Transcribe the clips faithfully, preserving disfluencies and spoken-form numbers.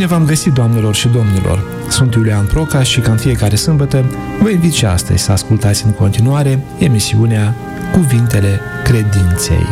Bine v-am găsit, doamnelor și domnilor! Sunt Iulian Proca și, ca în fiecare sâmbătă, vă invit și astăzi să ascultați în continuare emisiunea Cuvintele Credinței.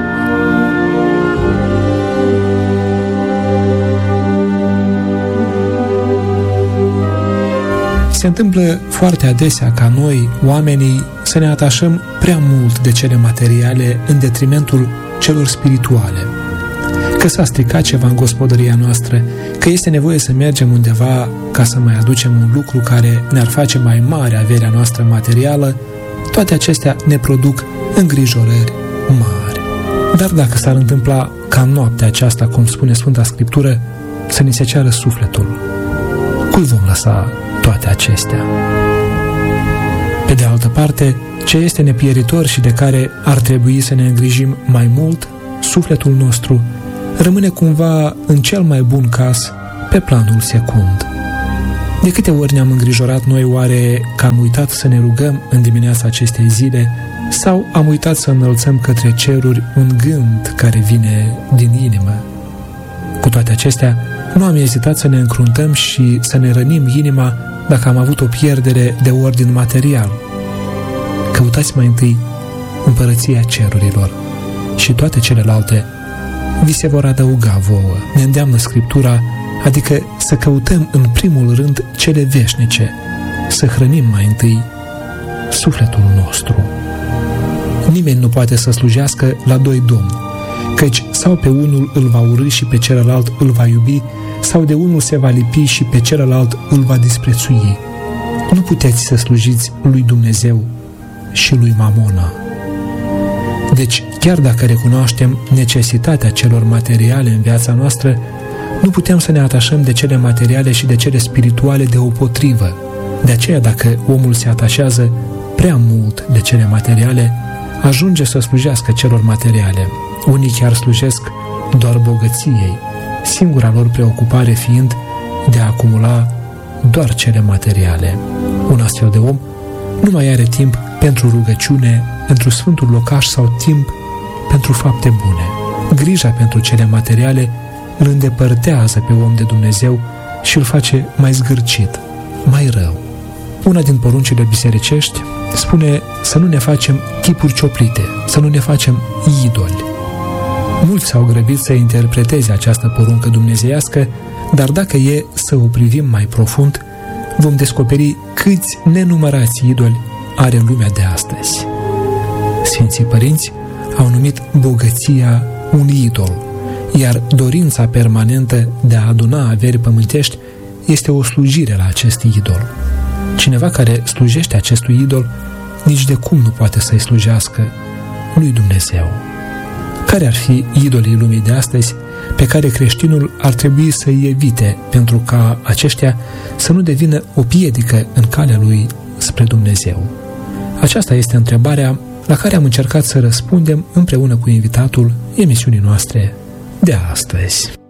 Se întâmplă foarte adesea ca noi, oamenii, să ne atașăm prea mult de cele materiale în detrimentul celor spirituale. Că s-a stricat ceva în gospodăria noastră, că este nevoie să mergem undeva ca să mai aducem un lucru care ne-ar face mai mare averea noastră materială, toate acestea ne produc îngrijorări mari. Dar dacă s-ar întâmpla ca în noaptea aceasta, cum spune Sfânta Scriptură, să ni se ceară sufletul, cui vom lăsa toate acestea? Pe de altă parte, ce este nepieritor și de care ar trebui să ne îngrijim mai mult, sufletul nostru, rămâne cumva, în cel mai bun caz, pe planul secund. De câte ori ne-am îngrijorat noi oare că am uitat să ne rugăm în dimineața acestei zile sau am uitat să înălțăm către ceruri un gând care vine din inimă? Cu toate acestea, nu am ezitat să ne încruntăm și să ne rănim inima dacă am avut o pierdere de ordin material. Căutați mai întâi împărăția cerurilor și toate celelalte vi se vor adăuga vouă. Ne îndeamnă Scriptura, adică să căutăm în primul rând cele veșnice, să hrănim mai întâi sufletul nostru. Nimeni nu poate să slujească la doi domni, căci sau pe unul îl va urî și pe celălalt îl va iubi, sau de unul se va lipi și pe celălalt îl va disprețui. Nu puteți să slujiți lui Dumnezeu și lui Mamona. Deci, chiar dacă recunoaștem necesitatea celor materiale în viața noastră, nu putem să ne atașăm de cele materiale și de cele spirituale deopotrivă. De aceea, dacă omul se atașează prea mult de cele materiale, ajunge să slujească celor materiale. Unii chiar slujesc doar bogăției, singura lor preocupare fiind de a acumula doar cele materiale. Un astfel de om nu mai are timp pentru rugăciune, pentru sfântul locaș sau timp pentru fapte bune. Grija pentru cele materiale îl îndepărtează pe om de Dumnezeu și îl face mai zgârcit, mai rău. Una din poruncile bisericești spune să nu ne facem chipuri cioplite, să nu ne facem idoli. Mulți s-au grăbit să interpreteze această poruncă dumnezeiască, dar dacă e să o privim mai profund, vom descoperi câți nenumărați idoli are lumea de astăzi. Sfinții părinți au numit bogăția un idol, iar dorința permanentă de a aduna averi pământești este o slujire la acest idol. Cineva care slujește acestui idol nici de cum nu poate să-i slujească lui Dumnezeu. Care ar fi idolii lumii de astăzi pe care creștinul ar trebui să-i evite pentru ca aceștia să nu devină o piedică în calea lui spre Dumnezeu? Aceasta este întrebarea la care am încercat să răspundem împreună cu invitatul emisiunii noastre de astăzi.